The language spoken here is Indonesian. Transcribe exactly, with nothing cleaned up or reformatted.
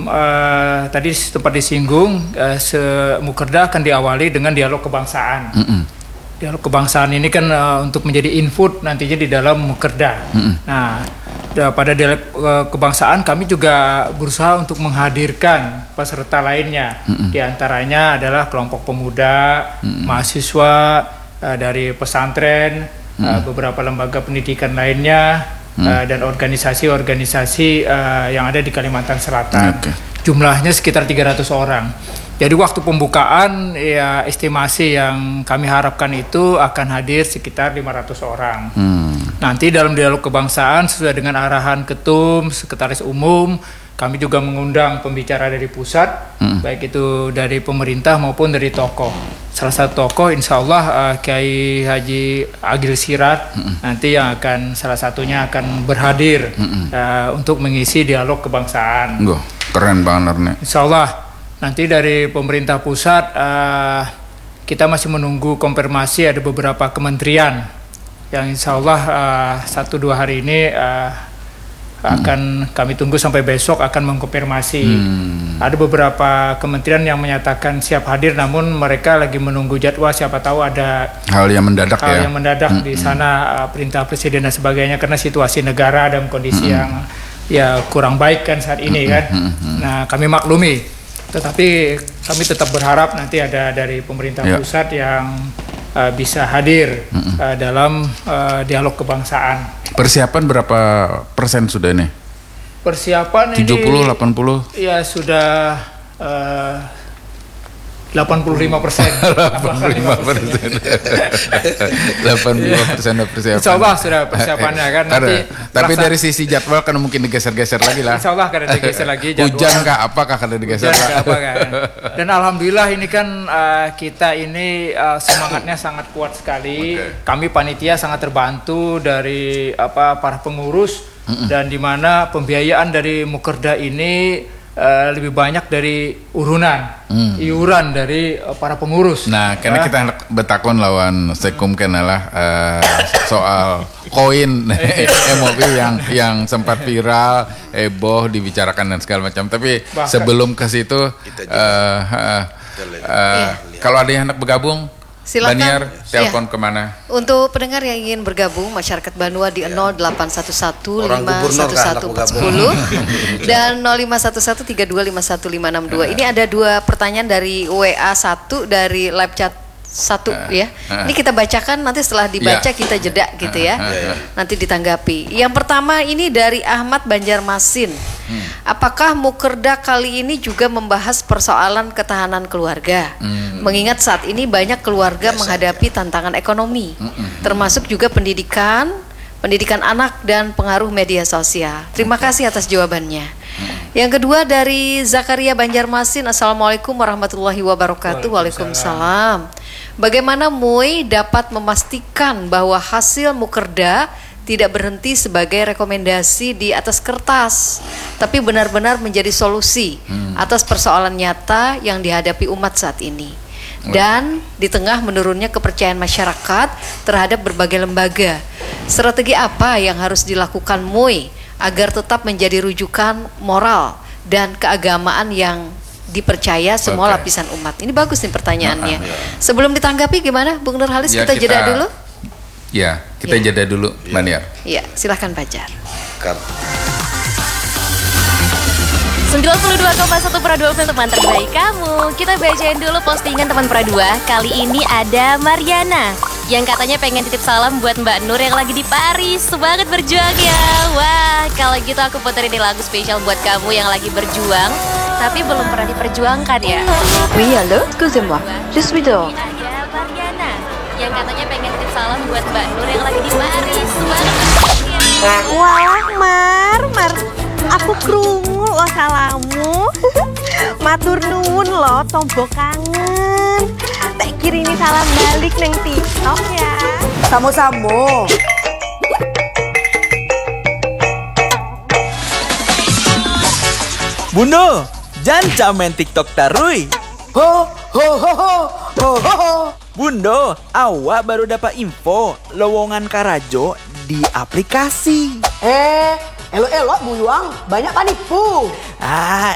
uh, tadi sempat disinggung, uh, Mukerda akan diawali dengan dialog kebangsaan. Mm-mm. Dialog kebangsaan ini kan uh, untuk menjadi input nantinya di dalam Mukerda. Mm-mm. Nah, pada dialog uh, kebangsaan kami juga berusaha untuk menghadirkan peserta lainnya. Mm-mm. Di antaranya adalah kelompok pemuda, Mm-mm. mahasiswa uh, dari pesantren, mm-mm. uh, beberapa lembaga pendidikan lainnya. Hmm. Uh, dan organisasi-organisasi uh, yang ada di Kalimantan Selatan. Okay. Jumlahnya sekitar tiga ratus orang. Jadi waktu pembukaan ya estimasi yang kami harapkan itu akan hadir sekitar lima ratus orang. Hmm. Nanti dalam dialog kebangsaan sesuai dengan arahan ketum, sekretaris umum, kami juga mengundang pembicara dari pusat, hmm. baik itu dari pemerintah maupun dari tokoh. Salah satu tokoh insya Allah uh, Kiai Haji Agil Sirat mm-mm. nanti yang akan salah satunya akan berhadir uh, untuk mengisi dialog kebangsaan. Goh, keren banget nih. Insya Allah nanti dari pemerintah pusat uh, kita masih menunggu konfirmasi, ada beberapa kementerian yang insya Allah uh, satu dua hari ini uh, akan hmm. kami tunggu sampai besok akan mengkonfirmasi. Hmm. Ada beberapa kementerian yang menyatakan siap hadir, namun mereka lagi menunggu jadwal. Siapa tahu ada hal yang mendadak hal ya. yang mendadak hmm. di sana, uh, perintah presiden dan sebagainya, karena situasi negara dalam kondisi hmm. yang ya kurang baik kan saat ini hmm. kan. Hmm. Nah, kami maklumi. Tetapi kami tetap berharap nanti ada dari pemerintah ya. pusat yang uh, bisa hadir hmm. uh, dalam uh, dialog kebangsaan. Persiapan berapa persen sudah nih? Persiapan tujuh puluh, ini delapan puluh? Ya sudah uh, delapan puluh lima persen. delapan puluh lima persen. delapan puluh lima persen persiapan. Insya Allah sudah persiapannya kan. Nanti tapi dari sisi jadwal kan mungkin digeser-geser lagi lah. Insya Allah akan digeser lagi jadwal. Hujan kah? Apakah akan digeser? Hujan kah apa kan? Dan alhamdulillah ini kan uh, kita ini uh, semangatnya sangat kuat sekali. Okay. Kami panitia sangat terbantu dari apa para pengurus mm-mm. dan di mana pembiayaan dari Mukerda ini Uh, lebih banyak dari urunan, hmm. iuran dari uh, para pengurus. Nah, karena uh, kita betakon lawan Sekum kenalah uh, soal koin M O I yang yang sempat viral, heboh dibicarakan dan segala macam. Tapi bahkan, sebelum ke situ, uh, uh, uh, kalau ada yang hendak bergabung, silakan. Baniar, telepon ya. Kemana? Untuk pendengar yang ingin bergabung, masyarakat Banua di ya. nol delapan satu satu lima satu satu empat nol dan nol lima satu satu tiga dua lima satu lima enam dua. Ini ada dua pertanyaan dari W A satu, dari live chat satu uh, ya. Uh, Ini kita bacakan, nanti setelah dibaca yeah. kita jeda gitu ya. Uh, uh, uh, nanti ditanggapi. Yang pertama ini dari Ahmad Banjarmasin. Hmm. Apakah Mukerda kali ini juga membahas persoalan ketahanan keluarga? Hmm. Mengingat saat ini banyak keluarga Biasa, menghadapi tantangan ekonomi, hmm. termasuk juga pendidikan, pendidikan anak dan pengaruh media sosial. Terima kasih atas jawabannya. Hmm. Yang kedua dari Zakaria Banjarmasin. Assalamualaikum warahmatullahi wabarakatuh. Waalaikumsalam. Bagaimana M U I dapat memastikan bahwa hasil Mukerda tidak berhenti sebagai rekomendasi di atas kertas, tapi benar-benar menjadi solusi hmm. atas persoalan nyata yang dihadapi umat saat ini? Dan di tengah menurunnya kepercayaan masyarakat terhadap berbagai lembaga, strategi apa yang harus dilakukan M U I agar tetap menjadi rujukan moral dan keagamaan yang dipercaya semua okay. lapisan umat? Ini bagus nih pertanyaannya. Nah, ya. Sebelum ditanggapi gimana, Bung Nurhalis, ya, kita, kita jeda dulu. Ya, kita ya. jeda dulu, ya. Baniar. Iya, silahkan Pajar. sembilan puluh dua koma satu Pradua untuk teman terbaik kamu. Kita bacain dulu postingan teman Pradua. Kali ini ada Mariana yang katanya pengen titip salam buat Mbak Nur yang lagi di Paris. Semangat berjuang ya. Wah, kalau gitu aku puterin lagu spesial buat kamu yang lagi berjuang tapi belum pernah diperjuangkan ya. Oui, allô, excusez-moi. Je suis dehors. Ada Mariana yang katanya pengen titip salam buat Mbak Nur yang lagi di Paris. Semangat berjuang ya. Wah, Mar, Mar. Aku krungu lo salamu. Matur nuwun lo, tombo kangen. Tak kirimi salam balik neng TikTok ya. Samo-samo. Bundo, jangan main TikTok tarui. Ho ho ho ho ho ho ho. Bundo, awak baru dapat info lowongan Karajo di aplikasi. Eh, elo-elo buyuang, banyak panipu. Ah,